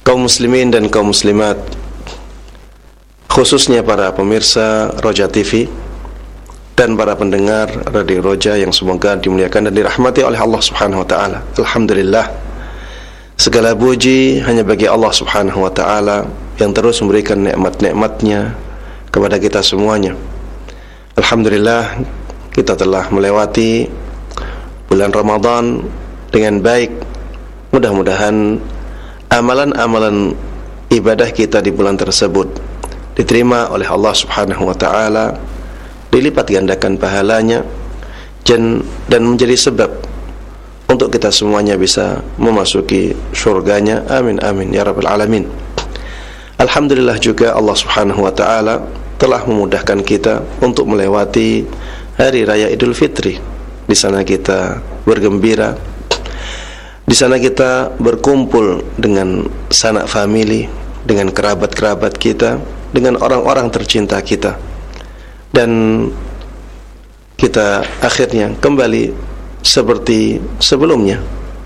kaum muslimin dan kaum muslimat, khususnya para pemirsa Roja TV dan para pendengar Radio Roja yang semoga dimuliakan dan dirahmati oleh Allah Subhanahu wa taala. Alhamdulillah, segala puji hanya bagi Allah Subhanahu wa taala yang terus memberikan nikmat-nikmatnya kepada kita semuanya. Alhamdulillah, kita telah melewati bulan Ramadan dengan baik. Mudah-mudahan amalan-amalan ibadah kita di bulan tersebut diterima oleh Allah Subhanahu wa taala, dilipat gandakan pahalanya dan menjadi sebab untuk kita semuanya bisa memasuki surganya. Amin amin ya rabbal alamin. Alhamdulillah juga Allah Subhanahu wa taala telah memudahkan kita untuk melewati hari raya Idul Fitri. Di sana kita bergembira, di sana kita berkumpul dengan sanak famili, dengan kerabat-kerabat kita, dengan orang-orang tercinta kita, dan kita akhirnya kembali seperti sebelumnya.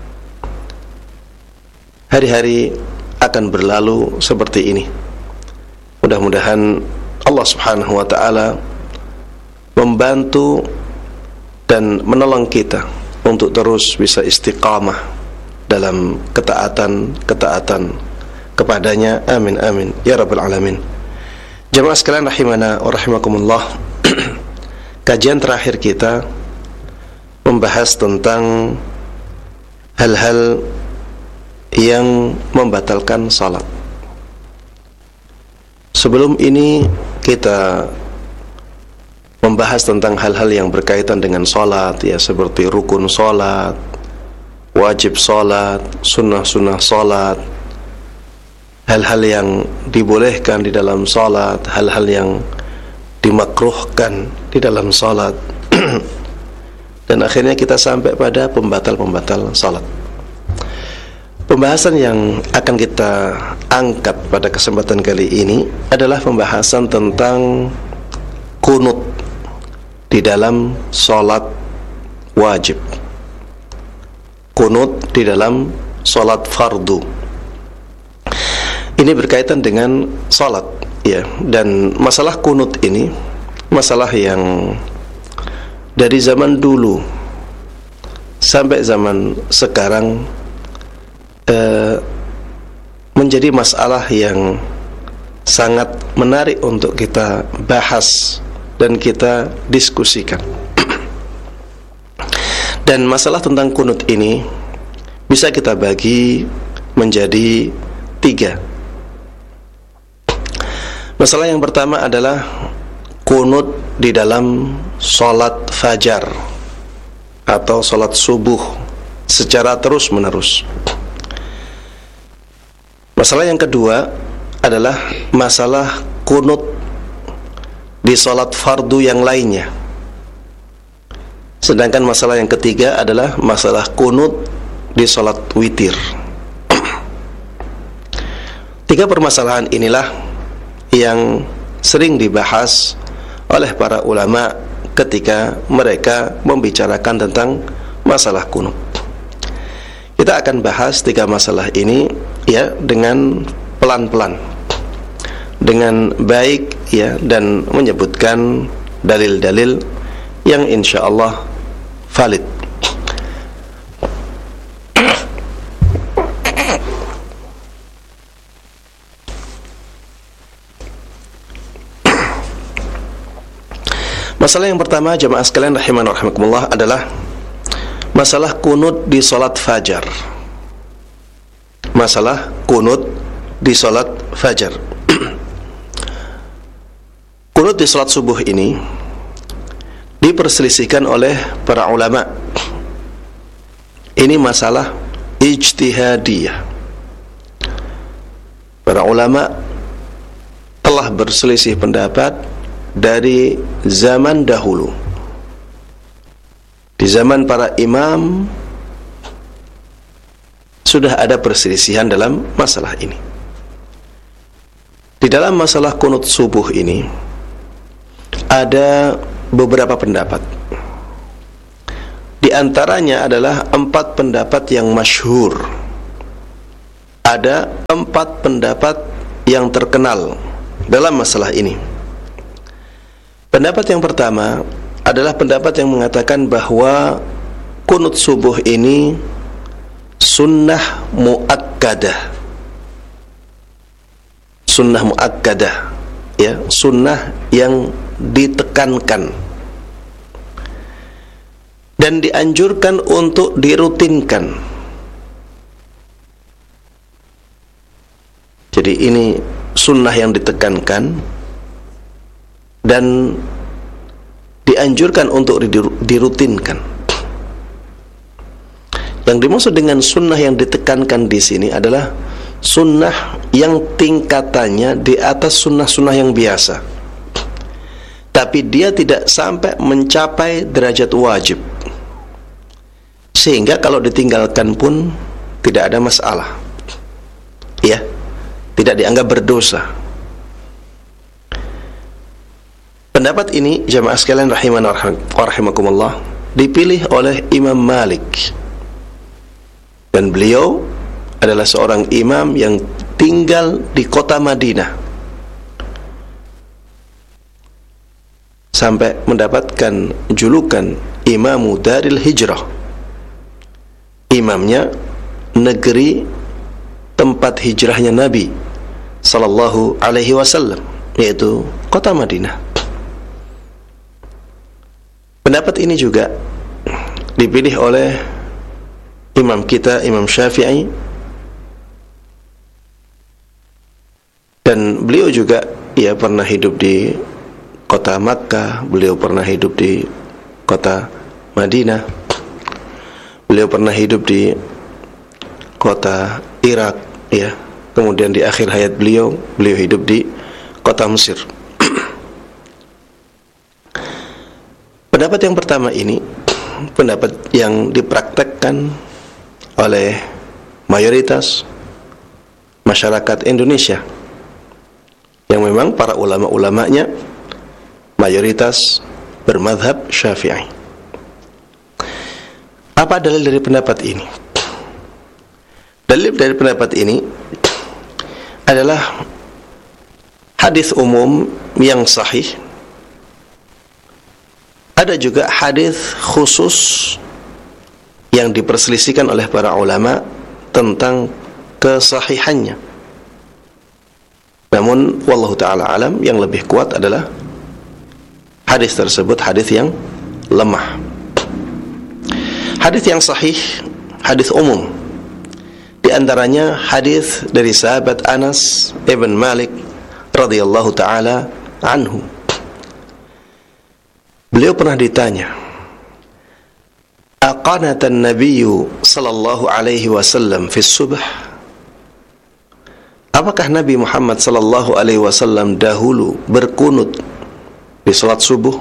Hari-hari akan berlalu seperti ini. Mudah-mudahan Allah Subhanahu wa taala membantu dan menolong kita untuk terus bisa istiqamah dalam ketaatan kepadanya. Amin amin ya rabbal alamin. Jemaah sekalian rahimana wa rahimakumullah. Kajian terakhir kita membahas tentang hal-hal yang membatalkan salat. Sebelum ini kita membahas tentang hal-hal yang berkaitan dengan salat, ya, seperti rukun salat, wajib salat, sunnah-sunnah salat, hal-hal yang dibolehkan di dalam salat, hal-hal yang dimakruhkan di dalam salat. Dan akhirnya kita sampai pada pembatal-pembatal salat. Pembahasan yang akan kita angkat pada kesempatan kali ini adalah pembahasan tentang kunut di dalam salat wajib, kunut di dalam salat fardu. Ini berkaitan dengan salat, ya, dan masalah kunut ini masalah yang dari zaman dulu sampai zaman sekarang menjadi masalah yang sangat menarik untuk kita bahas dan kita diskusikan. Dan masalah tentang kunut ini bisa kita bagi menjadi 3. Masalah yang pertama adalah kunut di dalam salat fajar atau salat subuh secara terus-menerus. Masalah yang kedua adalah masalah kunut di salat fardu yang lainnya. Sedangkan masalah yang ketiga adalah masalah kunut di salat witir. 3 permasalahan inilah yang sering dibahas oleh para ulama ketika mereka membicarakan tentang masalah kunut. Kita akan bahas 3 masalah ini, ya, dengan pelan-pelan, dengan baik, ya, dan menyebutkan dalil-dalil yang insyaallah valid. Masalah yang pertama, jemaah sekalian rahiman wa rahimakumullah, adalah masalah kunut di salat fajar. Masalah kunut di salat fajar. Kunut di salat subuh ini diperselisihkan oleh para ulama. Ini masalah ijtihadiyah. Para ulama telah berselisih pendapat dari zaman dahulu. Di zaman para imam sudah ada perselisihan dalam masalah ini. Di dalam masalah kunut subuh ini ada beberapa pendapat. Di antaranya adalah 4 pendapat yang masyhur. ada 4 pendapat yang terkenal dalam masalah ini. Pendapat yang pertama adalah pendapat yang mengatakan bahwa kunut subuh ini sunnah muakkadah. Sunnah muakkadah, ya, sunnah yang ditekankan dan dianjurkan untuk dirutinkan. Jadi ini sunnah yang ditekankan dan dianjurkan untuk dirutinkan. Yang dimaksud dengan sunnah yang ditekankan di sini adalah sunnah yang tingkatannya di atas sunnah-sunnah yang biasa, tapi dia tidak sampai mencapai derajat wajib, sehingga kalau ditinggalkan pun tidak ada masalah, ya, tidak dianggap berdosa. Pendapat ini, jamaah sekalian rahimana wa rahimakumullah, dipilih oleh Imam Malik, dan beliau adalah seorang imam yang tinggal di kota Madinah sampai mendapatkan julukan Imamu Daril Hijrah, imamnya negeri tempat hijrahnya Nabi sallallahu alaihi wasallam, yaitu kota Madinah. Pendapat ini juga dipilih oleh imam kita, Imam Syafi'i, dan beliau juga pernah hidup di kota Makkah, beliau pernah hidup di kota Madinah, beliau pernah hidup di kota Irak, ya. Kemudian di akhir hayat beliau hidup di kota Mesir. Pendapat yang pertama ini pendapat yang dipraktekkan oleh mayoritas masyarakat Indonesia, yang memang para ulama-ulamanya mayoritas bermadhab Syafi'i. Apa dalil dari pendapat ini? Dalil dari pendapat ini adalah hadis umum yang sahih. Ada juga hadis khusus yang diperselisihkan oleh para ulama tentang kesahihannya. Namun wallahu ta'ala alam, yang lebih kuat adalah hadis tersebut hadis yang lemah. Hadis yang sahih, hadis umum, di antaranya hadis dari sahabat Anas ibn Malik radhiyallahu ta'ala anhu. Beliau pernah ditanya, aqanatan nabiyyu sallallahu alaihi wasallam fi subh? Apakah Nabi Muhammad sallallahu alaihi wasallam dahulu berkunut di salat subuh?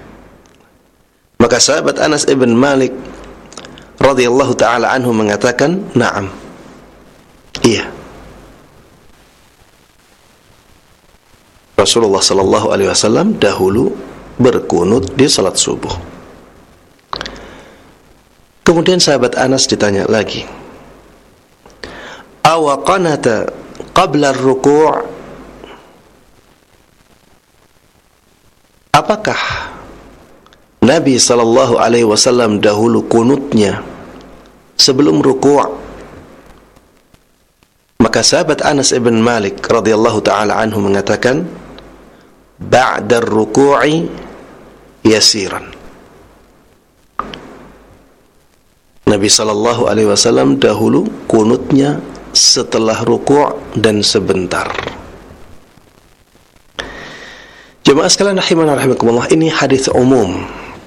Maka sahabat Anas ibn Malik radhiyallahu ta'ala anhu mengatakan, na'am, iya. Rasulullah sallallahu alaihi wasallam dahulu berkunut di salat subuh. Kemudian sahabat Anas ditanya lagi, awa qanata qabla ar-ruku'? Apakah Nabi sallallahu alaihi wasallam dahulu kunutnya sebelum ruku'? Maka sahabat Anas ibn Malik radhiyallahu ta'ala anhu mengatakan, ba'da ar-ruku'i yasiran. Nabi sallallahu alaihi wasallam dahulu kunutnya setelah ruku' dan sebentar. Jemaah sekalian rahimana rahimakumullah, ini hadis umum.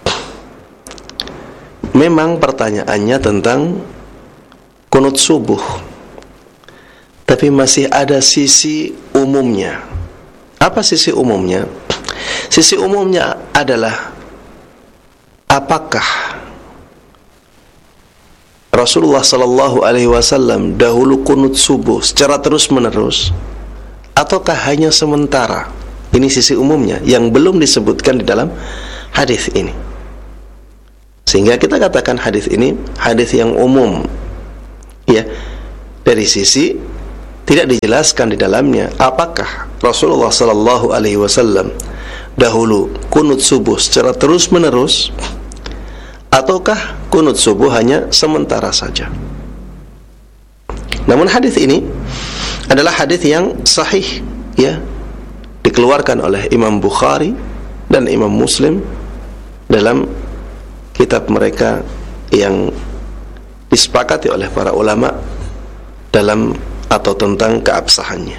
Memang pertanyaannya tentang kunut subuh, tapi masih ada sisi umumnya. Apa sisi umumnya? Sisi umumnya adalah, apakah Rasulullah sallallahu alaihi wasallam dahulu kunut subuh secara terus-menerus ataukah hanya sementara? Ini sisi umumnya yang belum disebutkan di dalam hadis ini. Sehingga kita katakan hadis ini hadis yang umum, ya, dari sisi tidak dijelaskan di dalamnya apakah Rasulullah sallallahu alaihi wasallam dahulu kunut subuh secara terus-menerus ataukah kunut subuh hanya sementara saja. Namun hadis ini adalah hadis yang sahih, ya, dikeluarkan oleh Imam Bukhari dan Imam Muslim dalam kitab mereka yang disepakati oleh para ulama dalam atau tentang keabsahannya.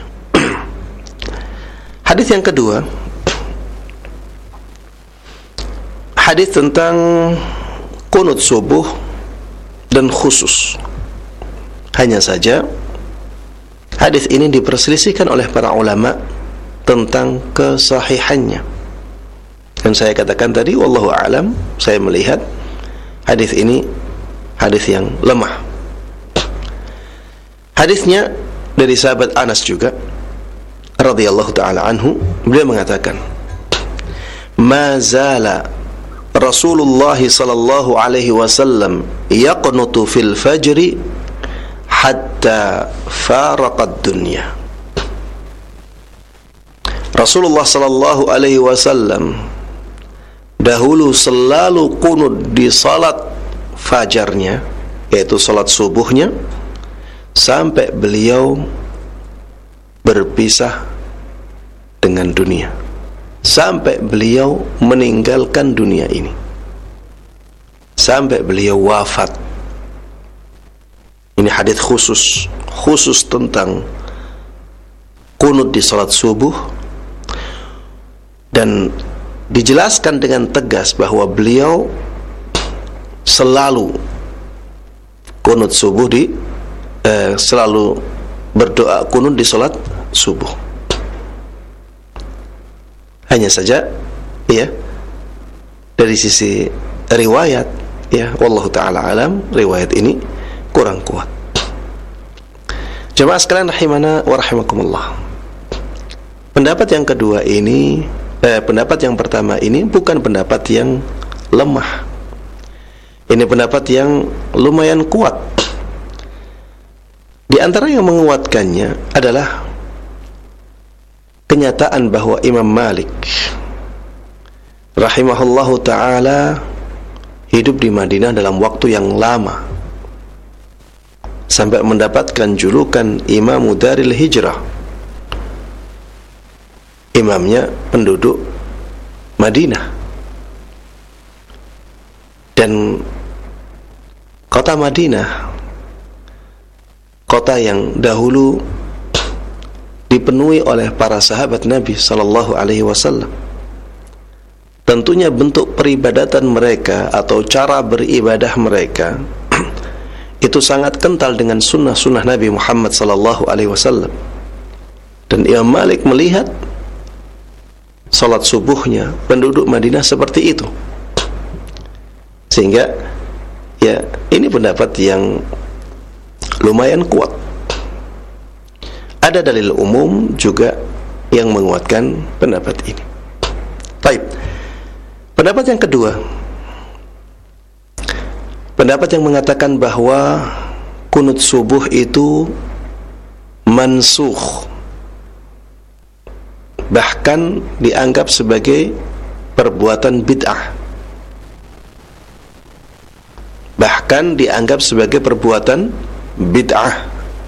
Hadis yang kedua, hadis tentang kunut subuh dan khusus. Hanya saja hadis ini diperselisihkan oleh para ulama tentang kesahihannya. Dan saya katakan tadi, wallahu a'lam, saya melihat hadis ini hadis yang lemah. Hadisnya dari sahabat Anas juga radhiyallahu taala anhu, beliau mengatakan, "Ma zala Rasulullah sallallahu alaihi wasallam yaqnutu fil fajri hatta faraqad dunya." Rasulullah sallallahu alaihi wasallam dahulu selalu kunut di salat fajarnya, yaitu salat subuhnya, sampai beliau berpisah dengan dunia, sampai beliau meninggalkan dunia ini, sampai beliau wafat. Ini hadis khusus tentang kunut di salat subuh, dan dijelaskan dengan tegas bahwa beliau selalu kunut subuh selalu berdoa kunut di salat subuh. Hanya saja, ya, dari sisi riwayat, ya, wallahu taala alam, riwayat ini kurang kuat. Jemaah sekalian rahimana wa rahimakumullah. Pendapat yang kedua ini, pendapat yang pertama ini bukan pendapat yang lemah. Ini pendapat yang lumayan kuat. Di antara yang menguatkannya adalah kenyataan bahwa Imam Malik rahimahullahu ta'ala hidup di Madinah dalam waktu yang lama, sampai mendapatkan julukan Imamu Daril Hijrah, imamnya penduduk Madinah. Dan kota Madinah, kota yang dahulu dipenuhi oleh para sahabat Nabi sallallahu alaihi wasallam, tentunya bentuk peribadatan mereka atau cara beribadah mereka itu sangat kental dengan sunnah-sunnah Nabi Muhammad sallallahu alaihi wasallam. Dan Imam Malik melihat salat subuhnya penduduk Madinah seperti itu, sehingga, ya, ini pendapat yang lumayan kuat. Ada dalil umum juga yang menguatkan pendapat ini. Baik. Pendapat yang kedua, pendapat yang mengatakan bahwa kunut subuh itu mansukh, bahkan dianggap sebagai perbuatan bid'ah, bahkan dianggap sebagai perbuatan bid'ah.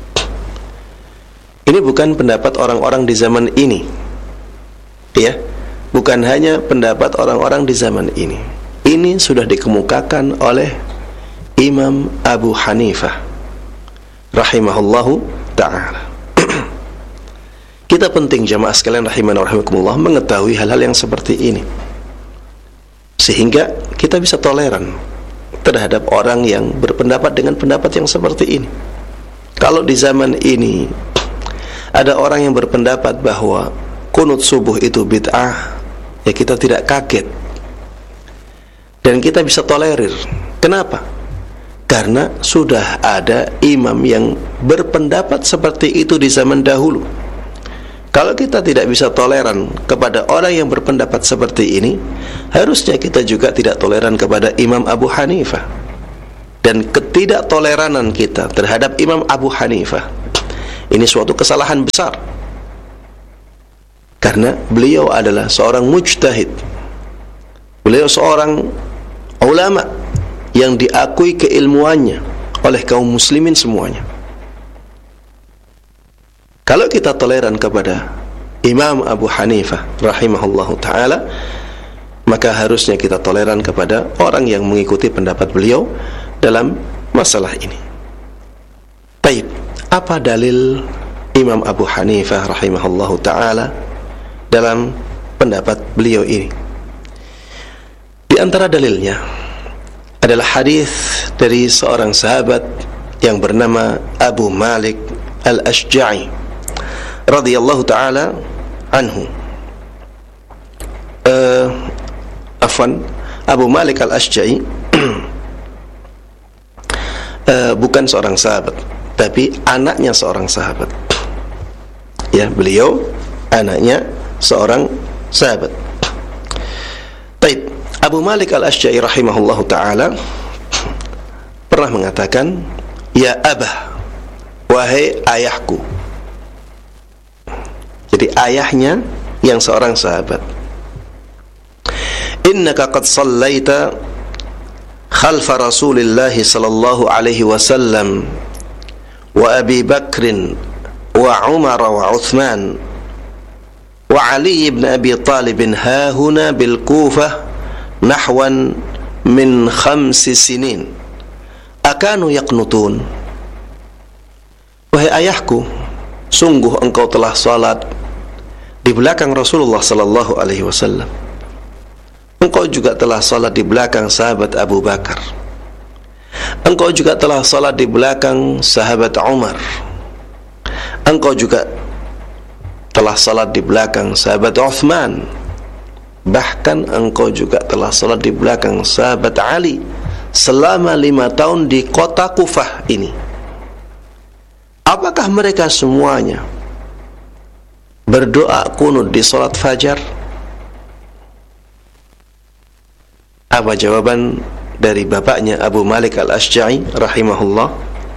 Ini bukan pendapat orang-orang di zaman ini, ya, bukan hanya pendapat orang-orang di zaman ini. Ini sudah dikemukakan oleh Imam Abu Hanifah rahimahullahu ta'ala. Kita penting jamaah sekalian rahimana rahimakumullah mengetahui hal-hal yang seperti ini, sehingga kita bisa toleran terhadap orang yang berpendapat dengan pendapat yang seperti ini. Kalau di zaman ini ada orang yang berpendapat bahwa kunut subuh itu bid'ah, ya kita tidak kaget dan kita bisa tolerir. Kenapa? Karena sudah ada imam yang berpendapat seperti itu di zaman dahulu. Kalau kita tidak bisa toleran kepada orang yang berpendapat seperti ini, harusnya kita juga tidak toleran kepada Imam Abu Hanifah. Dan ketidaktoleranan kita terhadap Imam Abu Hanifah Ini suatu kesalahan besar, karena beliau adalah seorang mujtahid, beliau seorang ulama yang diakui keilmuannya oleh kaum muslimin semuanya. Kalau kita toleran kepada Imam Abu Hanifah rahimahullahu ta'ala, maka harusnya kita toleran kepada orang yang mengikuti pendapat beliau dalam masalah ini. Baik, apa dalil Imam Abu Hanifah rahimahullahu ta'ala dalam pendapat beliau ini? Di antara dalilnya adalah hadis dari seorang sahabat yang bernama Abu Malik Al-Ashja'i radhiyallahu ta'ala anhu. Abu Malik Al-Ashja'i bukan seorang sahabat, tapi anaknya seorang sahabat. Ya, beliau anaknya seorang sahabat. Baik, Abu Malik Al-Ashja'i rahimahullahu ta'ala pernah mengatakan, ya abah, wahai ayahku. Jadi ayahnya yang seorang sahabat. Innaka qad sallaita khalfa Rasulillah sallallahu alaihi wasallam wa Abi Bakr wa Umar wa Uthman wa Ali ibn Abi Talib hahuna bil Kufah nahwan min 5 sinin. Akanu yaqnutun. Wahai ayahku, sungguh engkau telah salat di belakang Rasulullah sallallahu alaihi wasallam. Engkau juga telah salat di belakang sahabat Abu Bakar. Engkau juga telah salat di belakang sahabat Umar. Engkau juga telah salat di belakang sahabat Uthman. Bahkan engkau juga telah salat di belakang sahabat Ali selama 5 tahun di kota Kufah ini. Apakah mereka semuanya berdoa kunut di salat fajar? Apa jawaban dari bapaknya Abu Malik Al-Ashja'i rahimahullah?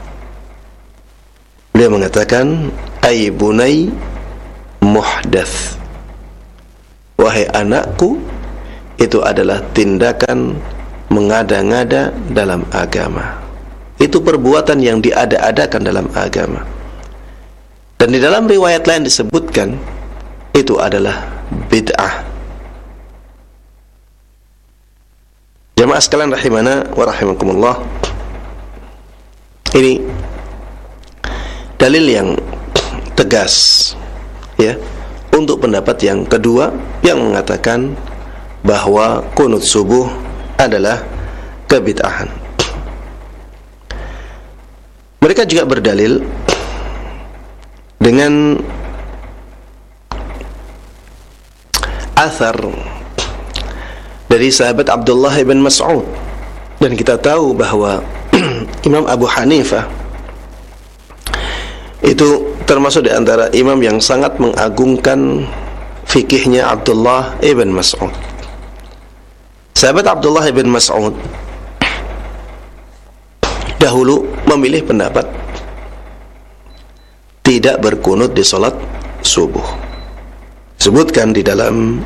Beliau mengatakan, ay bunay muhdath, wahai anakku, itu adalah tindakan mengada-ngada dalam agama. Itu perbuatan yang diada-adakan dalam agama. Dan di dalam riwayat lain disebutkan itu adalah bid'ah. Jamaah sekalian rahimana wa rahimakumullah, ini dalil yang tegas ya untuk pendapat yang kedua yang mengatakan bahwa qunut subuh adalah kebid'ahan. Mereka juga berdalil dengan athar dari sahabat Abdullah ibn Mas'ud, dan kita tahu bahwa Imam Abu Hanifah itu termasuk di antara imam yang sangat mengagungkan fikihnya Abdullah ibn Mas'ud. Sahabat Abdullah ibn Mas'ud dahulu memilih pendapat tidak berkunut di salat subuh. Sebutkan di dalam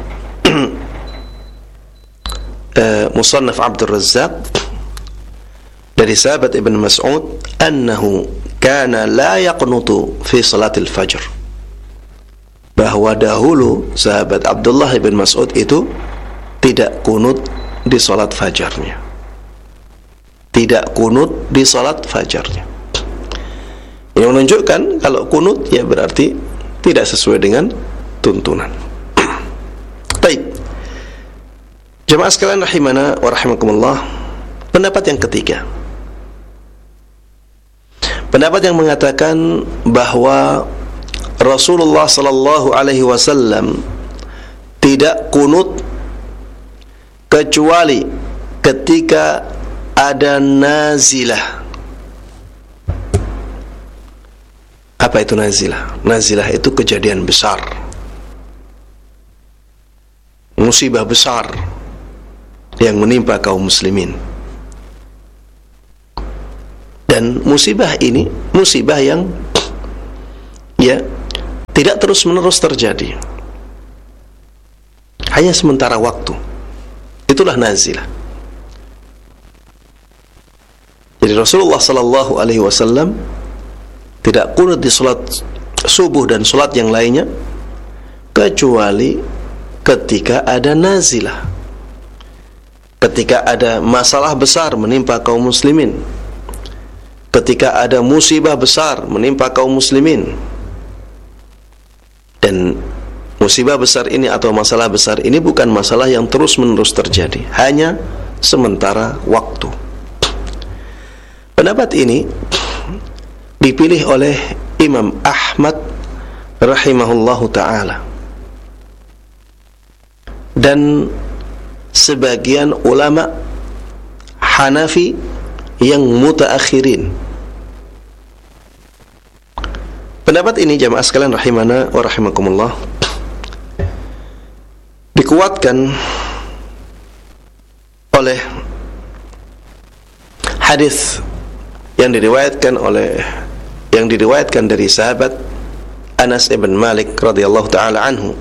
Musannaf Abdul Razzaq dari sahabat Ibn Mas'ud annahu kana la yaqnutu fi salatil fajr, bahwa dahulu sahabat Abdullah Ibn Mas'ud itu tidak kunut di salat fajarnya, tidak kunut di salat fajarnya. Ini menunjukkan kalau kunut ya berarti tidak sesuai dengan tuntunan. Baik, jemaah sekalian rahimana wa rahimakumullah, pendapat yang ketiga, pendapat yang mengatakan bahwa Rasulullah sallallahu alaihi wasallam tidak kunut kecuali ketika ada nazilah. Apa itu nazilah? Nazilah itu kejadian besar, musibah besar yang menimpa kaum muslimin. Dan musibah ini musibah yang ya, tidak terus-menerus terjadi, hanya sementara waktu. Itulah nazilah. Jadi Rasulullah sallallahu alaihi wasallam tidak qunut di salat subuh dan salat yang lainnya kecuali ketika ada nazilah, ketika ada masalah besar menimpa kaum muslimin, ketika ada musibah besar menimpa kaum muslimin. Dan musibah besar ini atau masalah besar ini bukan masalah yang terus-menerus terjadi, hanya sementara waktu. Pendapat ini dipilih oleh Imam Ahmad rahimahullahu ta'ala dan sebagian ulama Hanafi yang mutaakhirin. Pendapat ini jamaah sekalian rahimana wa rahimakumullah dikuatkan oleh hadis yang diriwayatkan dari sahabat Anas ibn Malik radhiyallahu taala anhu.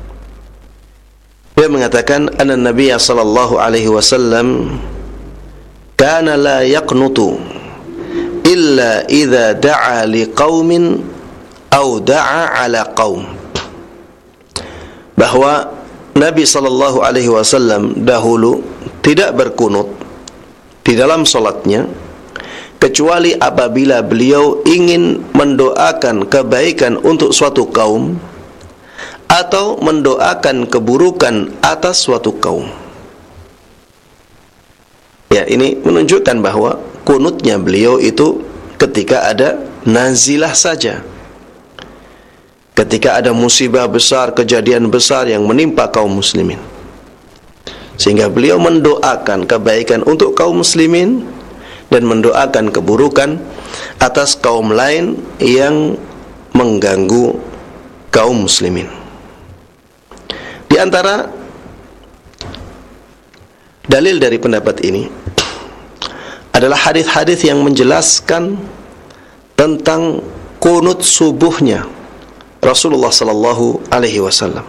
Dia mengatakan anna Nabiy sallallahu alaihi wasallam kana la yaqnutu illa idza da'a liqaumin aw da'a ala qaum. Bahwa Nabi sallallahu alaihi wasallam dahulu tidak berkunut di dalam salatnya kecuali apabila beliau ingin mendoakan kebaikan untuk suatu kaum atau mendoakan keburukan atas suatu kaum. Ya, ini menunjukkan bahwa kunutnya beliau itu ketika ada nazilah saja, ketika ada musibah besar, kejadian besar yang menimpa kaum muslimin, sehingga beliau mendoakan kebaikan untuk kaum muslimin dan mendoakan keburukan atas kaum lain yang mengganggu kaum muslimin. Di antara dalil dari pendapat ini adalah hadis-hadis yang menjelaskan tentang kunut subuhnya Rasulullah sallallahu alaihi wasallam.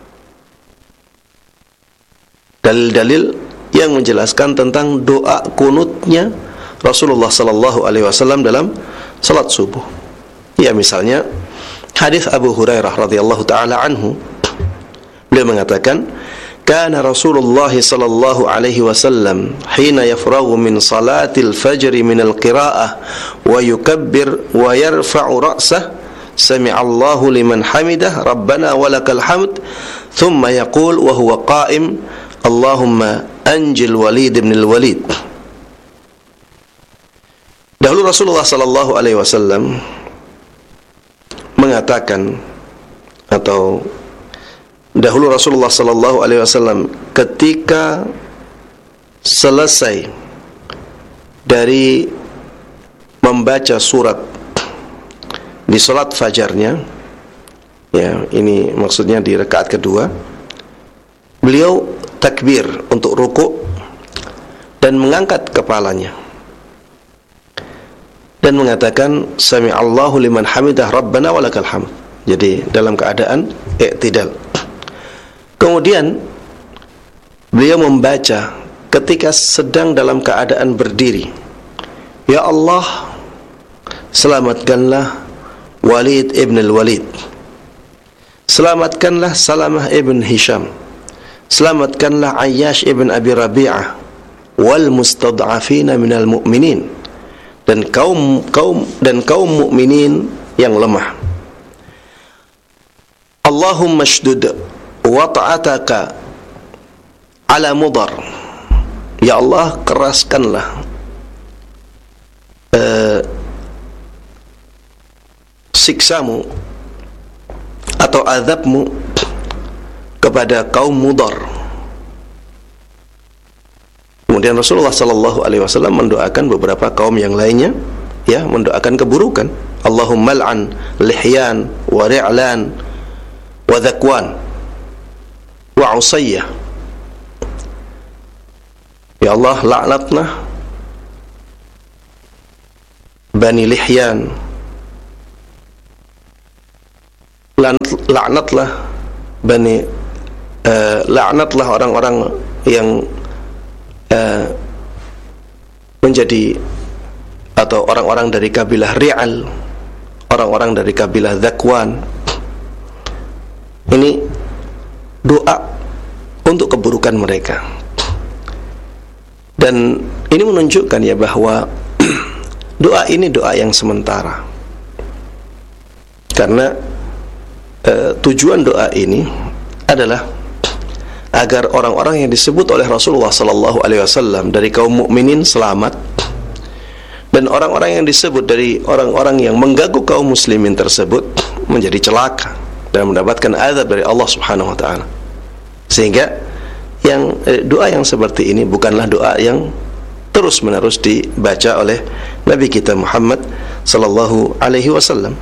Dalil-dalil yang menjelaskan tentang doa kunutnya Rasulullah sallallahu alaihi wasallam dalam salat subuh. Ya, misalnya hadis Abu Hurairah radhiyallahu taala anhu, beliau mengatakan, "Kana Rasulullah sallallahu alaihi wasallam hina yafraghu min salatil fajr min al-qira'ah wa yukabbir wa yarfa'u ra'sah sami'allahu liman hamidah rabbana walakal hamd thumma yaqul wa huwa qa'im Allahumma anjil Walid ibn al-Walid." Dahulu Rasulullah sallallahu alaihi wasallam mengatakan, atau dahulu Rasulullah sallallahu alaihi wasallam ketika selesai dari membaca surat di salat fajarnya, ya, ini maksudnya di rakaat kedua, beliau takbir untuk ruku dan mengangkat kepalanya dan mengatakan sami'allahu liman hamidah rabbana walakal hamd. Jadi dalam keadaan i'tidal. Kemudian beliau membaca ketika sedang dalam keadaan berdiri, ya Allah, selamatkanlah Walid ibn al-Walid, selamatkanlah Salamah ibn Hisham, selamatkanlah Ayyash ibn Abi Rabi'ah wal mustad'afina minal mu'minin, dan kaum mukminin yang lemah. Allahumma shdud wata'ataka ala Mudar, ya Allah, keraskanlah siksamu atau azabmu kepada kaum Mudar. Kemudian Rasulullah sallallahu alaihi wasallam mendoakan beberapa kaum yang lainnya, ya, mendoakan keburukan. Allahumma al'an Lihyan wa Ri'lan wa Dhakwan wa Usayyah. Ya Allah, laknatlah Bani Lihyan laknatlah laknatlah orang-orang yang menjadi atau orang-orang dari kabilah Ri'al, orang-orang dari kabilah Zakwan. Ini doa untuk keburukan mereka. Dan ini menunjukkan ya bahwa doa ini doa yang sementara. Karena tujuan doa ini adalah agar orang-orang yang disebut oleh Rasulullah sallallahu alaihi wasallam dari kaum mukminin selamat, dan orang-orang yang disebut dari orang-orang yang mengganggu kaum muslimin tersebut menjadi celaka dan mendapatkan azab dari Allah Subhanahu wa taala. Sehingga yang doa yang seperti ini bukanlah doa yang terus-menerus dibaca oleh Nabi kita Muhammad sallallahu alaihi wasallam.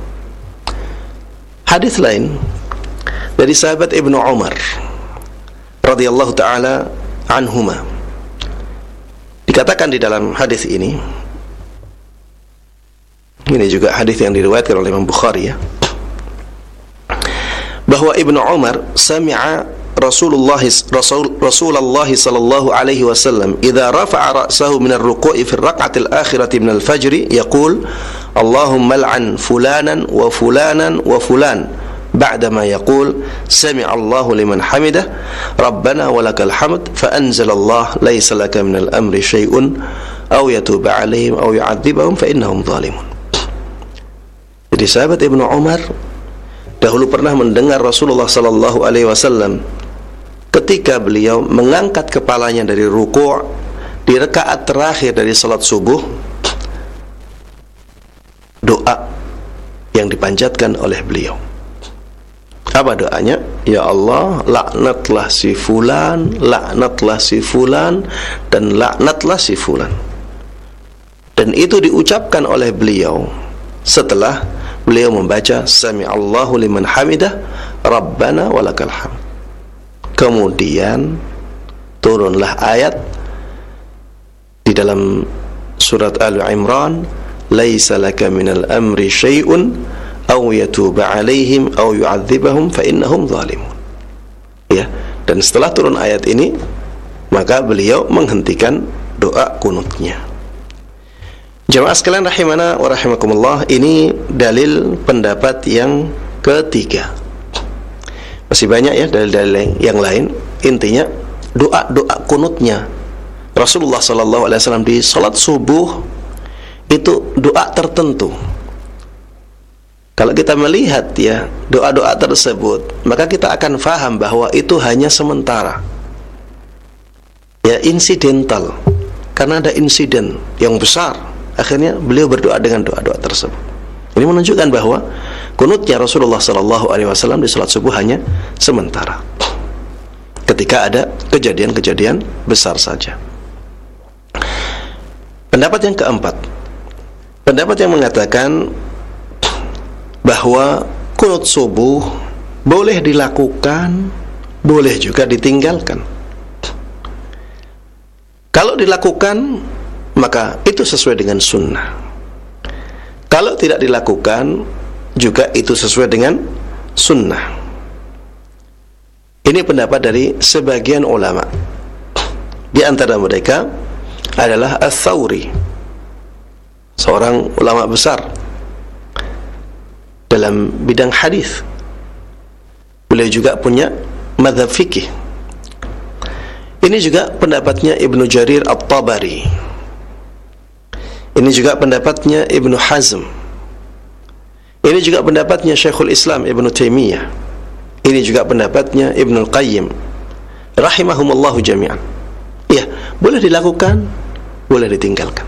Hadis lain dari sahabat Ibnu Umar radhiyallahu taala anhuma, dikatakan di dalam hadis ini juga hadis yang diriwayatkan oleh Imam Bukhari ya, bahwa Ibnu Umar sami'a Rasulullah sallallahu alaihi wasallam idza rafa'a ra'sahu min ar-ruku'i fi ar-rak'ati al-akhirati min al-fajr yaqul Allahumma al'an fulanan wa fulanan wa fulan ba'dama yaqul sami'a Allahu liman hamidah rabbana walakal hamd fa anzala Allah laysa laka min al-amri syai'un aw yatuba 'alaihim aw yu'adzibahum fa innahum zalimun. Jadi sahabat Ibnu Umar dahulu pernah mendengar Rasulullah sallallahu alaihi wasallam ketika beliau mengangkat kepalanya dari ruku' di rakaat terakhir dari salat subuh, doa yang dipanjatkan oleh beliau. Apa doanya? Ya Allah, laknatlah si fulan, laknatlah si fulan, dan laknatlah si fulan. Dan itu diucapkan oleh beliau setelah beliau membaca Sami'allahu liman hamidah Rabbana walakal hamd. Kemudian turunlah ayat di dalam surat Al-Imran, laisa laka minal amri syai'un aw yatuba 'alaihim aw yu'adzibahum fa innahum zalimun. Ya, dan setelah turun ayat ini maka beliau menghentikan doa kunutnya. Jamaah sekalian rahimana wa rahimakumullah, ini dalil pendapat yang ketiga. Masih banyak ya dalil-dalil yang lain. Intinya doa-doa kunutnya Rasulullah sallallahu alaihi wasallam di salat subuh itu doa tertentu. Kalau kita melihat ya doa-doa tersebut, maka kita akan faham bahwa itu hanya sementara. Ya, insidental. Karena ada insiden yang besar, akhirnya beliau berdoa dengan doa-doa tersebut. Ini menunjukkan bahwa kunutnya Rasulullah sallallahu alaihi wasallam di salat subuh hanya sementara. Ketika ada kejadian-kejadian besar saja. Pendapat yang keempat, pendapat yang mengatakan bahwa kunut subuh boleh dilakukan, boleh juga ditinggalkan. Kalau dilakukan, maka itu sesuai dengan sunnah. Kalau tidak dilakukan, juga itu sesuai dengan sunnah. Ini pendapat dari sebagian ulama. Di antara mereka adalah Ats-Tsauri, seorang ulama besar dalam bidang hadis. Beliau juga punya mazhab fikih. Ini juga pendapatnya Ibnu Jarir At-Tabari. Ini juga pendapatnya Ibnu Hazm. Ini juga pendapatnya Syekhul Islam Ibnu Taimiyah. Ini juga pendapatnya Ibnu Al-Qayyim rahimahumullahu jami'an. Ya, boleh dilakukan, boleh ditinggalkan.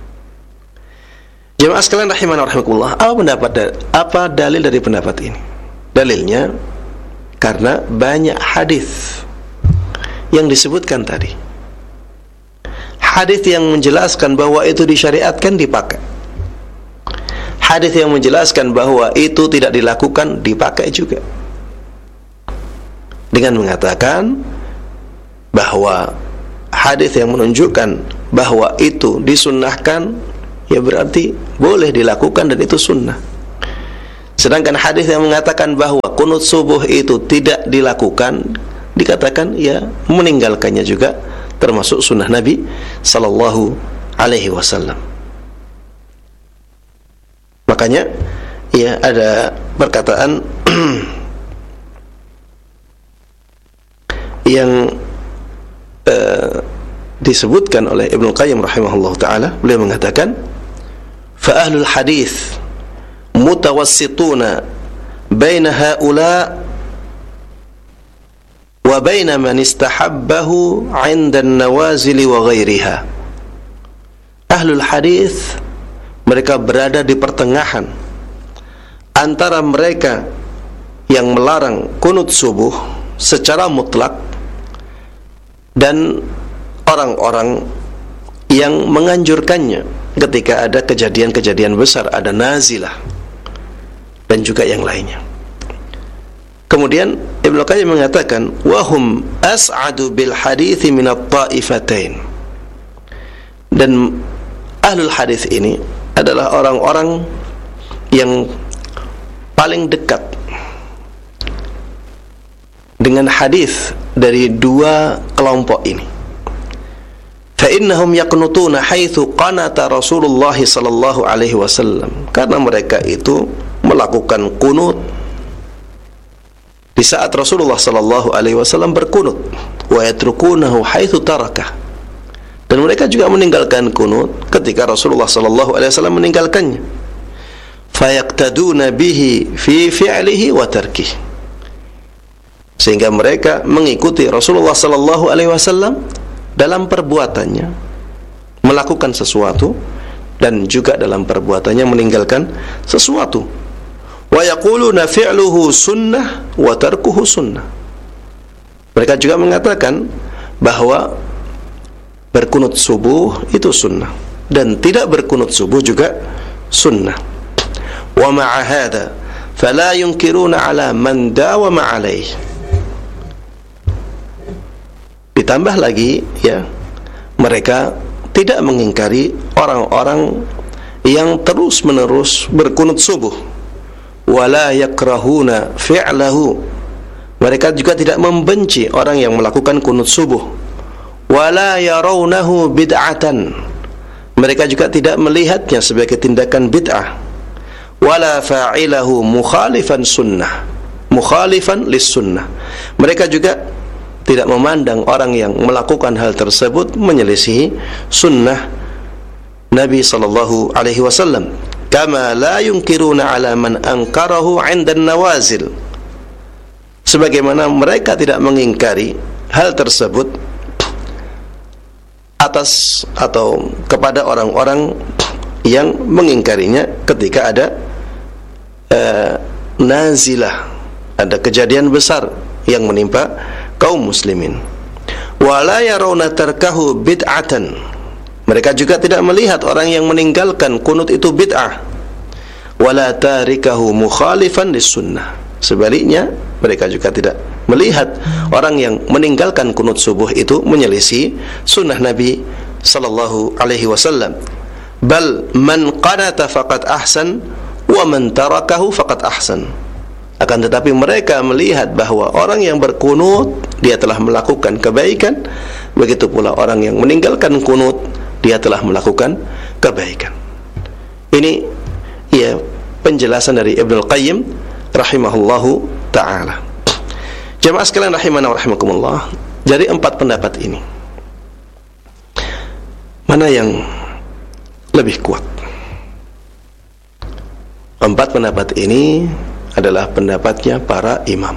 Jemaah sekalian rahimana rahimakumullah, apa dalil dari pendapat ini? Dalilnya karena banyak hadis yang disebutkan tadi. Hadis yang menjelaskan bahwa itu disyariatkan dipakai. Hadis yang menjelaskan bahwa itu tidak dilakukan dipakai juga. Dengan mengatakan bahwa hadis yang menunjukkan bahwa itu disunnahkan, ya berarti boleh dilakukan dan itu sunnah. Sedangkan hadis yang mengatakan bahwa kunut subuh itu tidak dilakukan, dikatakan ya meninggalkannya juga termasuk sunnah Nabi sallallahu alaihi wasallam. Makanya ya ada perkataan yang disebutkan oleh Ibnu Qayyim rahimahullah ta'ala. Beliau mengatakan, fa ahlul hadith mutawassituna baina haula wa baina man istahabbahu 'inda an-nawazil wa ghairiha. Ahlul hadith, mereka berada di pertengahan antara mereka yang melarang kunut subuh secara mutlak dan orang-orang yang menganjurkannya ketika ada kejadian-kejadian besar, ada nazilah dan juga yang lainnya. Kemudian Ibnu Qayyim mengatakan, wahum as'adu bil hadithi minat ta'ifatain. Dan ahlul hadis ini adalah orang-orang yang paling dekat dengan hadis dari dua kelompok ini. Fa innahum yaqnutuna haitsu qanata Rasulullah sallallahu alaihi wasallam. Karena mereka itu melakukan kunut di saat Rasulullah sallallahu alaihi wasallam berkunut, wa yatrukunahu haitsu tarakah. Dan mereka juga meninggalkan kunut ketika Rasulullah sallallahu alaihi wasallam meninggalkannya. Fayaqtaduna bihi fi fi'lihi wa tarkihi. Sehingga mereka mengikuti Rasulullah sallallahu alaihi wasallam dalam perbuatannya, melakukan sesuatu, dan juga dalam perbuatannya meninggalkan sesuatu. Wa yaquluna fi'luhu sunnah wa tarkuhu sunnah. Mereka juga mengatakan bahwa berkunut subuh itu sunnah dan tidak berkunut subuh juga sunnah. Wa ma'a hadza fala yunkiruna 'ala man dawama 'alaihi. Ditambah lagi ya, mereka tidak mengingkari orang-orang yang terus-menerus berkunut subuh. Wala yakrahuna fi'lahu. Mereka juga tidak membenci orang yang melakukan kunut subuh. Wala yarawnahu bid'atan. Mereka juga tidak melihatnya sebagai tindakan bid'ah. Wala fa'ilahu mukhalifan sunnah, mukhalifan lis sunnah. Mereka juga tidak memandang orang yang melakukan hal tersebut menyelisihi sunnah Nabi sallallahu alaihi wasallam. Kama la yunkiruna 'ala man ankarahu 'inda an-nawazil. Sebagaimana mereka tidak mengingkari hal tersebut atas atau kepada orang-orang yang mengingkarinya ketika ada nazilah, ada kejadian besar yang menimpa kaum muslimin. Wala yarawna tarkahu bid'atan. Mereka juga tidak melihat orang yang meninggalkan kunut itu bid'ah. Wala tarikahu mukhalifan lis-sunnah. Sebaliknya, mereka juga tidak melihat orang yang meninggalkan kunut subuh itu menyelisih sunnah Nabi sallallahu alaihi wasallam. Bal man qanata faqad ahsan wa man tarakahu faqad ahsan. Akan tetapi mereka melihat bahwa orang yang berkunut, dia telah melakukan kebaikan. Begitu pula orang yang meninggalkan kunut, dia telah melakukan kebaikan. Ini ya penjelasan dari Ibnu Qayyim rahimahullahu ta'ala. Jemaah sekalian rahimana wa rahimakumullah, dari 4 pendapat ini, mana yang lebih kuat? 4 pendapat ini adalah pendapatnya para imam.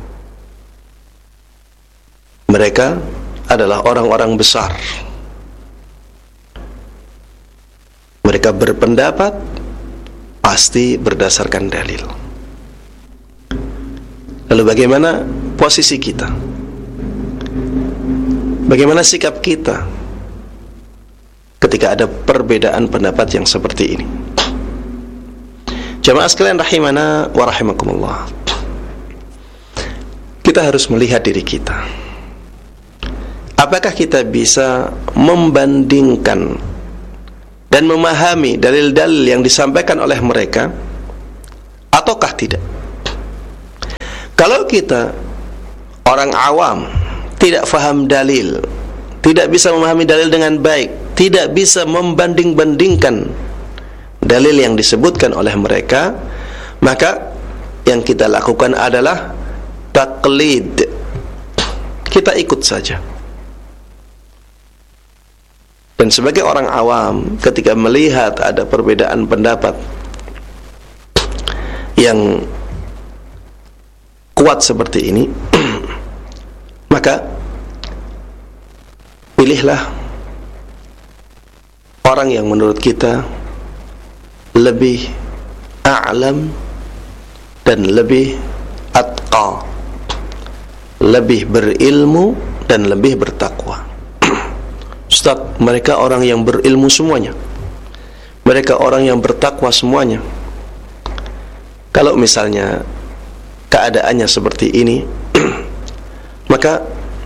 Mereka adalah orang-orang besar. Mereka berpendapat pasti berdasarkan dalil. Lalu bagaimana posisi kita? Bagaimana sikap kita ketika ada perbedaan pendapat yang seperti ini? Jamaah sekalian rahimana wa rahimakumullah, kita harus melihat diri kita. Apakah kita bisa membandingkan dan memahami dalil-dalil yang disampaikan oleh mereka ataukah tidak? Kalau kita orang awam, tidak faham dalil, tidak bisa memahami dalil dengan baik, tidak bisa membanding-bandingkan dalil yang disebutkan oleh mereka, maka yang kita lakukan adalah taklid. Kita ikut saja. Dan sebagai orang awam, ketika melihat ada perbedaan pendapat yang kuat seperti ini, maka pilihlah orang yang menurut kita lebih a'lam dan lebih atqa, lebih berilmu dan lebih bertakwa. Ustaz, mereka orang yang berilmu semuanya, mereka orang yang bertakwa semuanya. Kalau misalnya keadaannya seperti ini, maka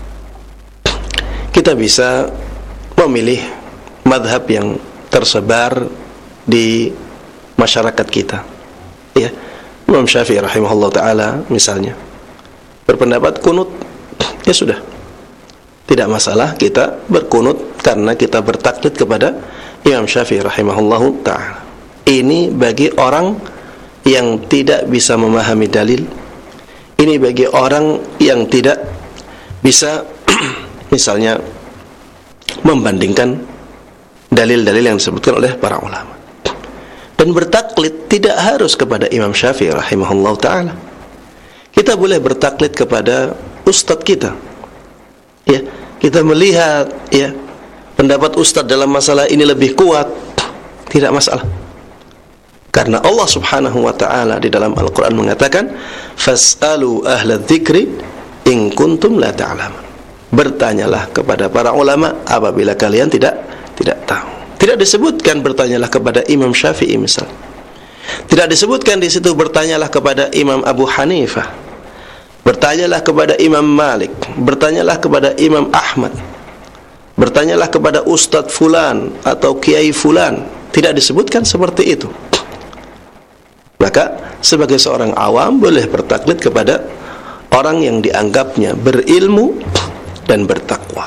kita bisa memilih madhab yang tersebar di masyarakat kita. Ya, Imam Syafi'i rahimahullah ta'ala misalnya berpendapat kunut, ya sudah, tidak masalah kita berkunut karena kita bertaklid kepada Imam Syafi'i rahimahullah ta'ala. Ini bagi orang yang tidak bisa memahami dalil, ini bagi orang yang tidak bisa misalnya membandingkan dalil-dalil yang disebutkan oleh para ulama. Dan bertaklid tidak harus kepada Imam Syafi'i rahimahullah ta'ala. Kita boleh bertaklid kepada ustadz kita. Ya, kita melihat ya pendapat ustadz dalam masalah ini lebih kuat, tidak masalah. Karena Allah Subhanahu wa ta'ala di dalam Al-Quran mengatakan, fas'alu ahla dzikri in kuntum la ta'lamun. Bertanyalah kepada para ulama apabila kalian tidak tahu. Tidak disebutkan bertanyalah kepada Imam Syafi'i misal. Tidak disebutkan di situ bertanyalah kepada Imam Abu Hanifah. Bertanyalah kepada Imam Malik, bertanyalah kepada Imam Ahmad, bertanyalah kepada Ustadz Fulan atau Kiai Fulan. Tidak disebutkan seperti itu. Maka sebagai seorang awam boleh bertaklid kepada orang yang dianggapnya berilmu dan bertakwa.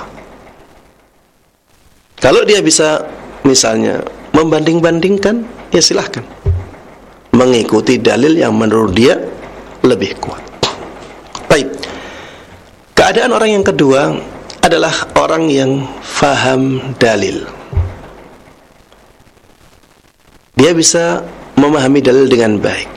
Kalau dia bisa misalnya membanding-bandingkan, ya silahkan mengikuti dalil yang menurut dia lebih kuat. Baik. Keadaan orang yang kedua adalah orang yang faham dalil. Dia bisa memahami dalil dengan baik.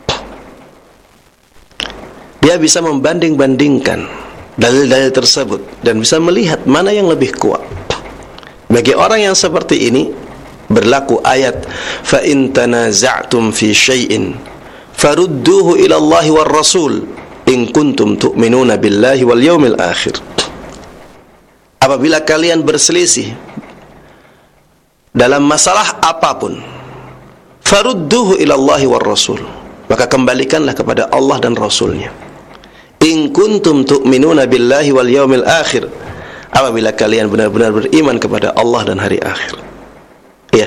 Dia bisa membanding-bandingkan dalil-dalil tersebut dan bisa melihat mana yang lebih kuat. Bagi orang yang seperti ini berlaku ayat fa in tanaza'tum fi syai'in farudduhu ila Allah war Rasul in kuntum tu'minuna billahi wal yaumil akhir. Apabila kalian berselisih dalam masalah apapun, farudduhu ila Allah war Rasul, maka kembalikanlah kepada Allah dan Rasulnya. In kuntum tu'minuna billahi wal yaumil akhir, apabila kalian benar-benar beriman kepada Allah dan hari akhir. Ya.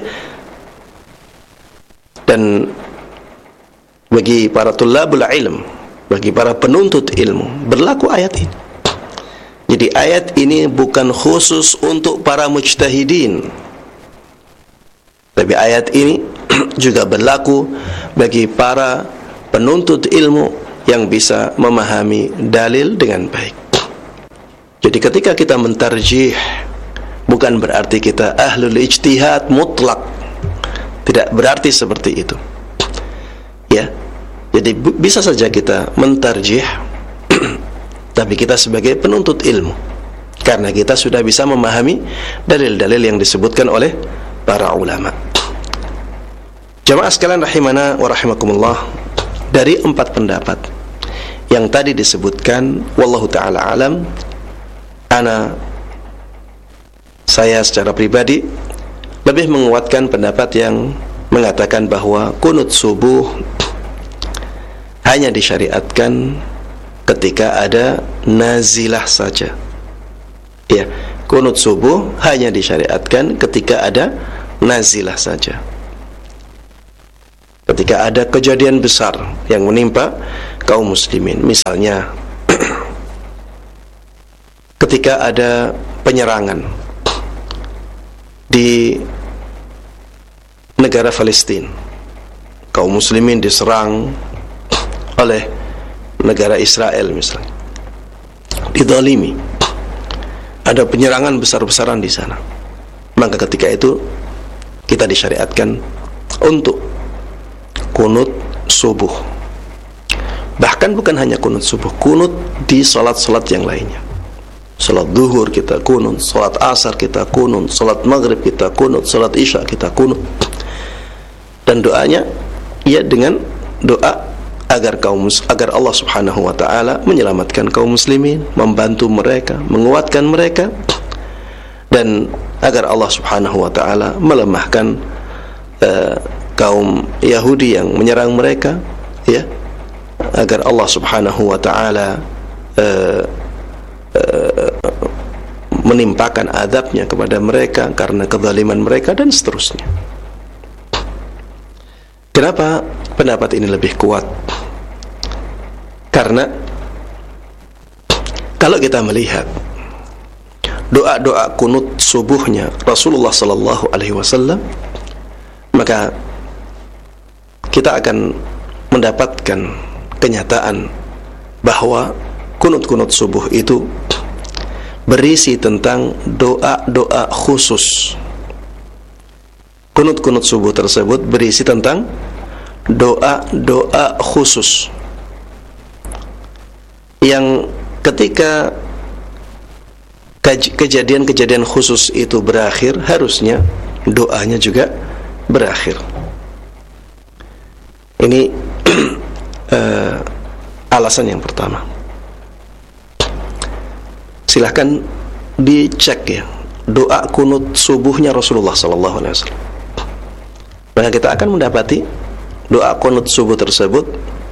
Dan bagi para tulabul ilm, bagi para penuntut ilmu, berlaku ayat ini. Jadi ayat ini bukan khusus untuk para mujtahidin, tapi ayat ini juga berlaku bagi para penuntut ilmu yang bisa memahami dalil dengan baik. Jadi ketika kita mentarjih, bukan berarti kita ahlul ijtihad mutlak. Tidak berarti seperti itu. Ya. Jadi bisa saja kita mentarjih tapi kita sebagai penuntut ilmu, karena kita sudah bisa memahami dalil-dalil yang disebutkan oleh para ulama. Jamaah sekalian rahimana wa rahimakumullah, dari 4 pendapat yang tadi disebutkan, wallahu ta'ala alam, saya secara pribadi lebih menguatkan pendapat yang mengatakan bahwa kunut subuh hanya disyariatkan ketika ada nazilah saja. Ya, kunut subuh hanya disyariatkan ketika ada nazilah saja. ketika ada kejadian besar yang menimpa kaum muslimin. Misalnya ketika ada penyerangan di negara Palestina, kaum muslimin diserang oleh negara Israel misalnya, dizalimi, ada penyerangan besar-besaran di sana. Maka ketika itu kita disyariatkan untuk kunut subuh. Bahkan bukan hanya kunut subuh, kunut di salat-salat yang lainnya. Salat zuhur kita kunut, salat asar kita kunut, salat maghrib kita kunut, salat isya kita kunut. Dan doanya ya dengan doa agar Allah Subhanahu wa taala menyelamatkan kaum muslimin, membantu mereka, menguatkan mereka, dan agar Allah Subhanahu wa taala melemahkan kaum Yahudi yang menyerang mereka, ya, agar Allah Subhanahu wa taala menimpakan azabnya kepada mereka karena kezaliman mereka, dan seterusnya. Kenapa pendapat ini lebih kuat? Karena kalau kita melihat doa-doa kunut subuhnya Rasulullah sallallahu alaihi wasallam, maka kita akan mendapatkan kenyataan bahwa kunut-kunut subuh itu berisi tentang doa-doa khusus. Kunut-kunut subuh tersebut berisi tentang doa-doa khusus yang ketika kejadian-kejadian khusus itu berakhir, harusnya doanya juga berakhir. Ini alasan yang pertama. Silahkan dicek ya, doa kunut subuhnya Rasulullah sallallahu alaihi wasallam. Maka kita akan mendapati doa kunut subuh tersebut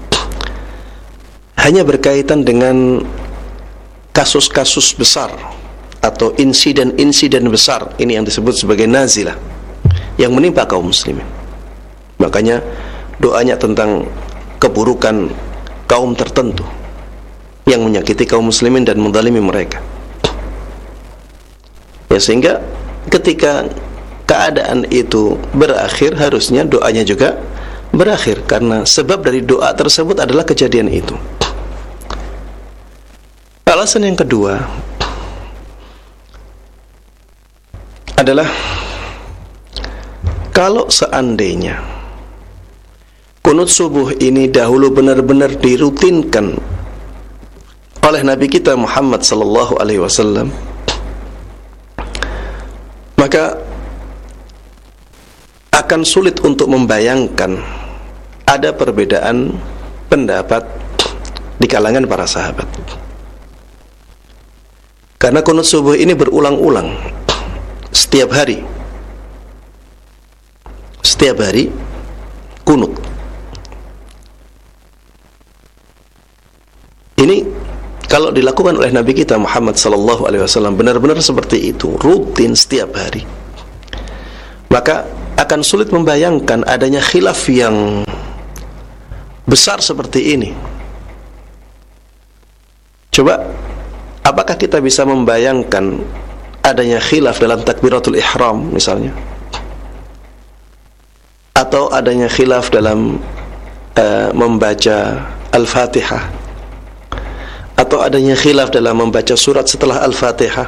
hanya berkaitan dengan kasus-kasus besar atau insiden-insiden besar, ini yang disebut sebagai nazilah, yang menimpa kaum muslimin. Makanya doanya tentang keburukan kaum tertentu yang menyakiti kaum muslimin dan menzalimi mereka. Ya, sehingga ketika keadaan itu berakhir, harusnya doanya juga berakhir, karena sebab dari doa tersebut adalah kejadian itu. Alasan yang kedua adalah kalau seandainya kunut subuh ini dahulu benar-benar dirutinkan oleh Nabi kita Muhammad sallallahu alaihi wasallam, maka akan sulit untuk membayangkan ada perbedaan pendapat di kalangan para sahabat. Karena kunut subuh ini berulang-ulang setiap hari. Setiap hari kunut. Ini kalau dilakukan oleh Nabi kita Muhammad sallallahu alaihi wasallam benar-benar seperti itu, rutin setiap hari, maka akan sulit membayangkan adanya khilaf yang besar seperti ini. Coba, apakah kita bisa membayangkan adanya khilaf dalam takbiratul ihram misalnya, atau adanya khilaf dalam membaca Al-Fatihah, atau adanya khilaf dalam membaca surat setelah Al-Fatihah?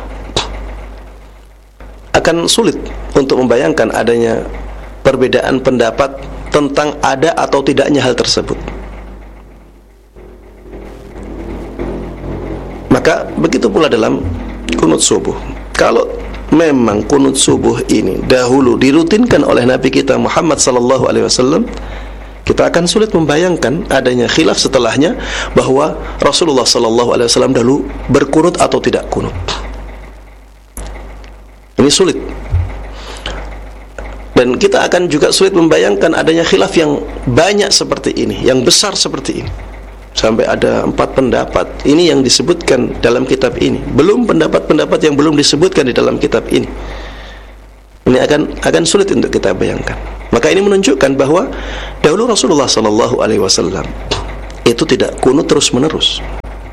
Akan sulit untuk membayangkan adanya perbedaan pendapat tentang ada atau tidaknya hal tersebut. Maka begitu pula dalam kunut subuh. Kalau memang kunut subuh ini dahulu dirutinkan oleh Nabi kita Muhammad sallallahu alaihi wasallam, kita akan sulit membayangkan adanya khilaf setelahnya bahwa Rasulullah sallallahu alaihi wasallam dahulu berkunut atau tidak kunut. Ini sulit. Dan kita akan juga sulit membayangkan adanya khilaf yang banyak seperti ini, yang besar seperti ini. Sampai ada 4 pendapat. Ini yang disebutkan dalam kitab ini. Belum pendapat-pendapat yang belum disebutkan di dalam kitab ini. Ini akan sulit untuk kita bayangkan. Maka ini menunjukkan bahwa dahulu Rasulullah sallallahu alaihi wasallam itu tidak kunut terus-menerus.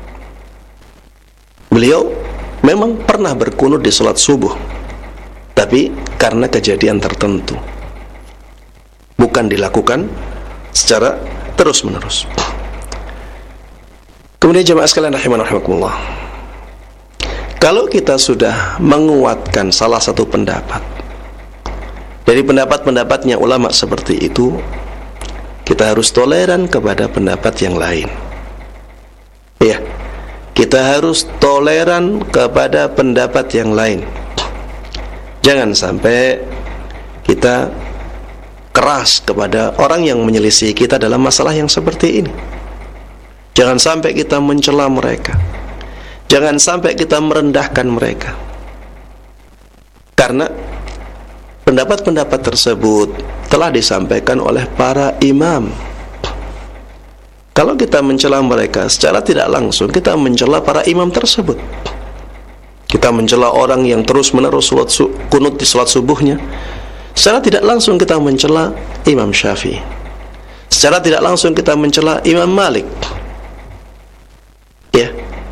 Beliau memang pernah berkunut di salat subuh, tapi karena kejadian tertentu, bukan dilakukan secara terus-menerus. Kemudian jemaah sekalian rahimani rahimakumullah, kalau kita sudah menguatkan salah satu pendapat dari pendapat-pendapatnya ulama seperti itu, kita harus toleran kepada pendapat yang lain. Ya, kita harus toleran kepada pendapat yang lain. Jangan sampai kita keras kepada orang yang menyelisih kita dalam masalah yang seperti ini. Jangan sampai kita mencela mereka. Jangan sampai kita merendahkan mereka. Karena pendapat-pendapat tersebut telah disampaikan oleh para imam. Kalau kita mencela mereka secara tidak langsung, kita mencela para imam tersebut. Kita mencela orang yang terus-menerus kunut di salat subuhnya. Secara tidak langsung kita mencela Imam Syafi'i. Secara tidak langsung kita mencela Imam Malik. Ya,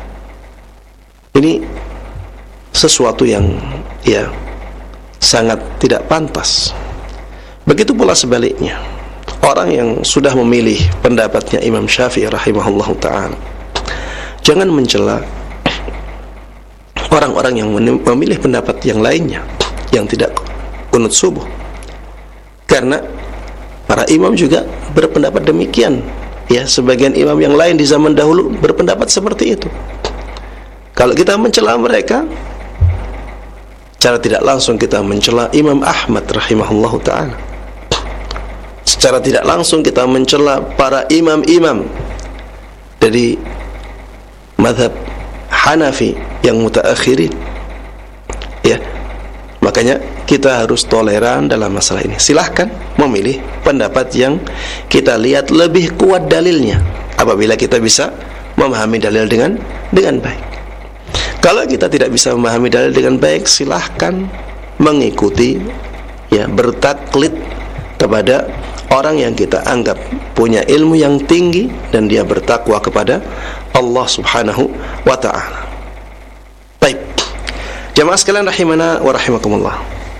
ini sesuatu yang sangat tidak pantas. Begitu pula sebaliknya, orang yang sudah memilih pendapatnya Imam Syafi'i rahimahullahu ta'ala, jangan mencela orang-orang yang memilih pendapat yang lainnya yang tidak kunut subuh, karena para imam juga berpendapat demikian. Ya, sebagian imam yang lain di zaman dahulu berpendapat seperti itu. Kalau kita mencela mereka, secara tidak langsung kita mencela Imam Ahmad rahimahullahu ta'ala. Secara tidak langsung kita mencela para imam-imam dari mazhab Hanafi yang mutaakhirin. Ya, makanya kita harus toleran dalam masalah ini. Silahkan memilih pendapat yang kita lihat lebih kuat dalilnya, apabila kita bisa memahami dalil dengan baik. Kalau kita tidak bisa memahami dalil dengan baik, silahkan mengikuti, bertaklid kepada orang yang kita anggap punya ilmu yang tinggi dan dia bertakwa kepada Allah subhanahu wa ta'ala. Baik, jamaah sekalian rahimana wa rahimakumullah,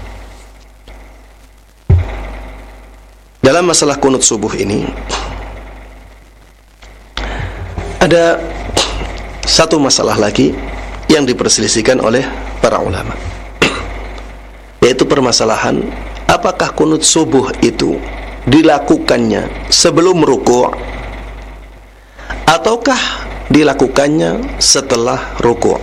dalam masalah kunut subuh ini ada satu masalah lagi yang diperselisihkan oleh para ulama, yaitu permasalahan apakah kunut subuh itu dilakukannya sebelum ruku' ataukah dilakukannya setelah ruku'.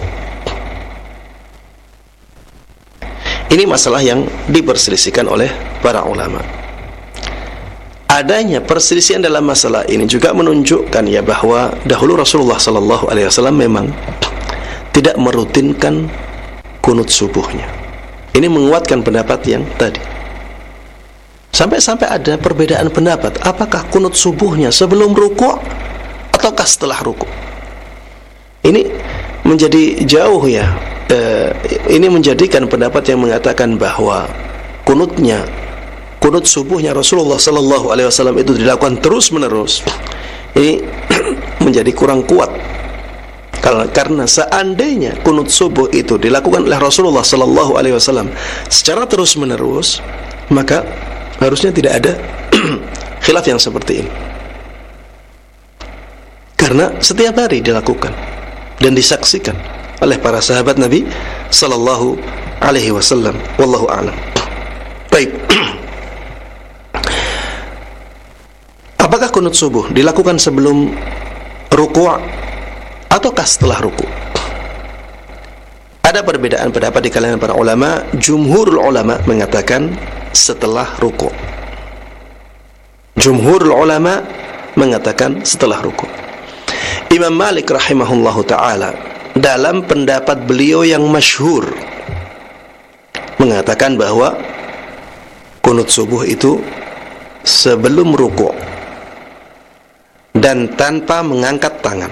Ini masalah yang diperselisihkan oleh para ulama. Adanya perselisihan dalam masalah ini juga menunjukkan bahwa dahulu Rasulullah sallallahu alaihi wasallam memang tidak merutinkan kunut subuhnya. Ini menguatkan pendapat yang tadi. Sampai-sampai ada perbedaan pendapat, apakah kunut subuhnya sebelum ruku' ataukah setelah ruku'. Ini menjadi jauh ini menjadikan pendapat yang mengatakan bahwa kunut subuhnya Rasulullah sallallahu alaihi wasallam itu dilakukan terus-menerus. Ini menjadi kurang kuat. Karena seandainya kunut subuh itu dilakukan oleh Rasulullah sallallahu alaihi wasallam secara terus-menerus, maka harusnya tidak ada khilaf yang seperti ini. Karena setiap hari dilakukan dan disaksikan oleh para sahabat Nabi sallallahu alaihi wasallam. Wallahu a'lam. Baik. Apakah kunut subuh dilakukan sebelum ruku' ataukah setelah ruku'? Ada perbedaan pendapat di kalangan para ulama. Jumhurul ulama mengatakan setelah ruku'. Jumhurul ulama mengatakan setelah ruku'. Imam Malik rahimahullahu ta'ala dalam pendapat beliau yang masyhur mengatakan bahwa kunut subuh itu sebelum ruku' dan tanpa mengangkat tangan.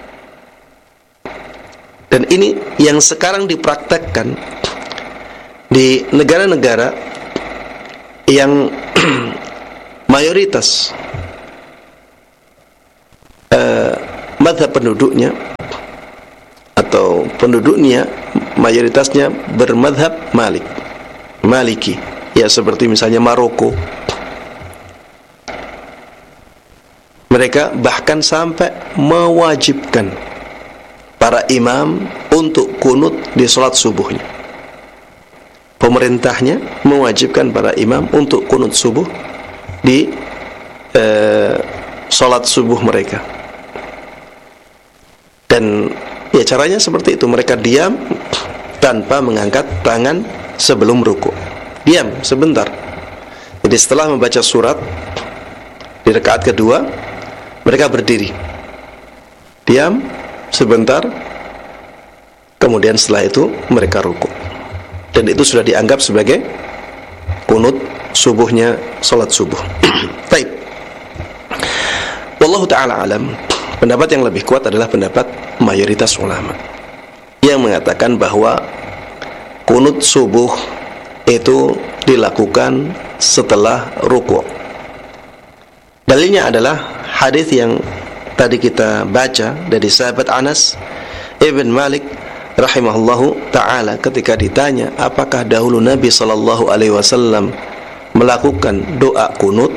Dan ini yang sekarang dipraktekkan di negara-negara yang mayoritas mazhab penduduknya atau penduduknya mayoritasnya bermadhab Maliki, ya seperti misalnya Maroko. Mereka bahkan sampai mewajibkan para imam untuk kunut di salat subuhnya. Pemerintahnya mewajibkan para imam untuk kunut subuh di salat subuh mereka. Dan ya caranya seperti itu, mereka diam tanpa mengangkat tangan sebelum rukuk. Diam sebentar. Jadi setelah membaca surat di rakaat kedua, mereka berdiri, diam sebentar, kemudian setelah itu mereka rukuk. Dan itu sudah dianggap sebagai kunut subuhnya salat subuh. Baik. Wallahu ta'ala alam. Pendapat yang lebih kuat adalah pendapat mayoritas ulama yang mengatakan bahwa kunut subuh itu dilakukan setelah rukuk. Dalilnya adalah hadis yang tadi kita baca dari sahabat Anas ibn Malik rahimahullahu ta'ala, ketika ditanya apakah dahulu Nabi sallallahu alaihi wasallam melakukan doa kunut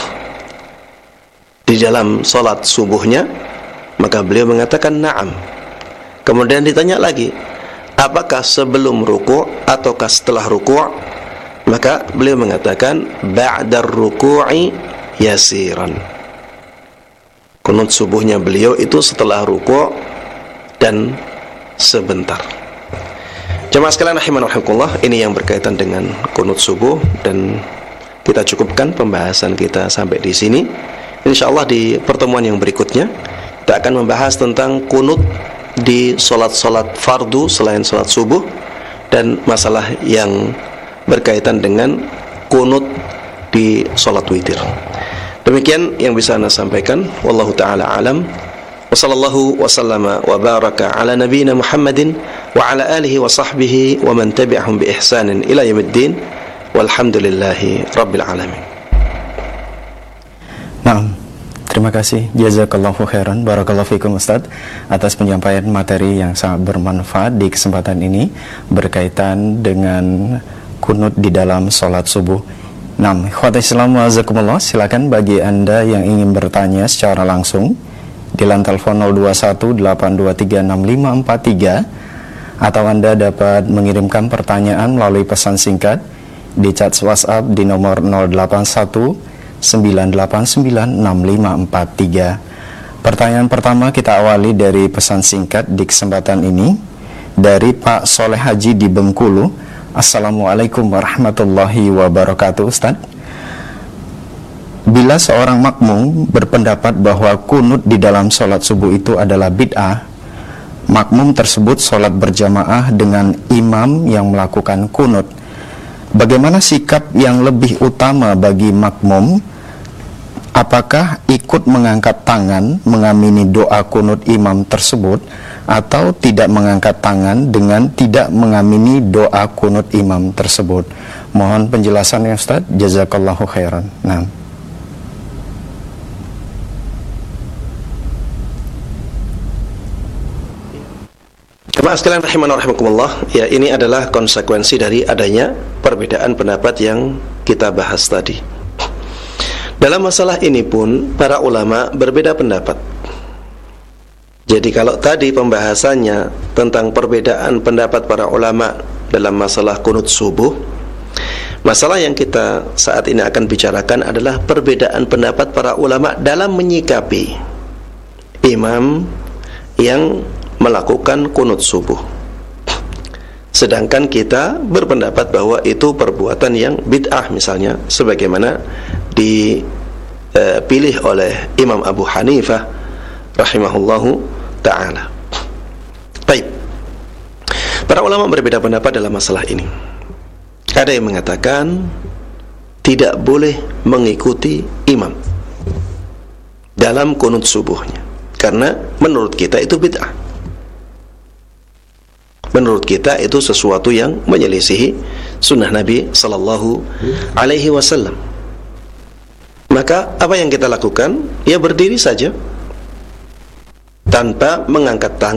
di dalam salat subuhnya, maka beliau mengatakan na'am. Kemudian ditanya lagi, apakah sebelum rukuk ataukah setelah rukuk? Maka beliau mengatakan ba'dar ruku'i yasiran. Kunut subuhnya beliau itu setelah rukuk dan sebentar. Jemaah sekalian rahimanallahu rahimakumullah, ini yang berkaitan dengan kunut subuh, dan kita cukupkan pembahasan kita sampai di sini. Insyaallah di pertemuan yang berikutnya kita akan membahas tentang kunut di salat-salat fardu selain salat subuh dan masalah yang berkaitan dengan kunut di salat witir. Demikian yang bisa Anda sampaikan. Wallahu ta'ala alam. Wa sallallahu wa sallama wa baraka ala nabiyyina Muhammadin wa ala alihi wa sahbihi wa man tabi'ahum bi ihsanin ila yaumiddin. Walhamdulillahi rabbil alamin. Nah, terima kasih, jazakallahu khairan, barakallahu fikum Ustaz, atas penyampaian materi yang sangat bermanfaat di kesempatan ini berkaitan dengan kunut di dalam sholat subuh. Nah, ikhwati Islam wa azakumullah, silakan bagi Anda yang ingin bertanya secara langsung di line telepon 0218236543, atau Anda dapat mengirimkan pertanyaan melalui pesan singkat di chat WhatsApp di nomor 0819896543. Pertanyaan pertama kita awali dari pesan singkat di kesempatan ini dari Pak Soleh Haji di Bengkulu. Assalamualaikum warahmatullahi wabarakatuh. Ustaz, bila seorang makmum berpendapat bahwa kunut di dalam sholat subuh itu adalah bid'ah, makmum tersebut sholat berjamaah dengan imam yang melakukan kunut, bagaimana sikap yang lebih utama bagi makmum? Apakah ikut mengangkat tangan mengamini doa kunut imam tersebut, atau tidak mengangkat tangan dengan tidak mengamini doa kunut imam tersebut? Mohon penjelasannya Ustaz, jazakallahu khairan. Nah, jemaah sekalian rahimanallahu rahimakumullah, ya ini adalah konsekuensi dari adanya perbedaan pendapat yang kita bahas tadi. Dalam masalah ini pun para ulama berbeda pendapat. Jadi kalau tadi pembahasannya tentang perbedaan pendapat para ulama dalam masalah kunut subuh, masalah yang kita saat ini akan bicarakan adalah perbedaan pendapat para ulama dalam menyikapi imam yang melakukan kunut subuh. Sedangkan kita berpendapat bahwa itu perbuatan yang bid'ah, misalnya sebagaimana dipilih oleh Imam Abu Hanifah rahimahullahu ta'ala. Baik, para ulama berbeda pendapat dalam masalah ini. Ada yang mengatakan tidak boleh mengikuti imam dalam kunut subuhnya, karena menurut kita itu bid'ah. menurut kita itu sesuatu yang menyelisihi sunnah Nabi sallallahu alaihi wasallam. Maka apa yang kita lakukan? Ya berdiri saja tanpa mengangkat